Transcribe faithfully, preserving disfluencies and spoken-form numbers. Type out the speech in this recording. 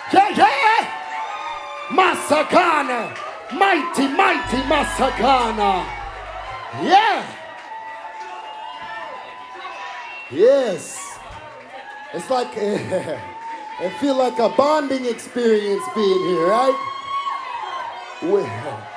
Yeah, yeah. Masakana. Mighty, mighty Masakana. Yeah. Yes. It's like, I feel like a bonding experience being here, right? Well,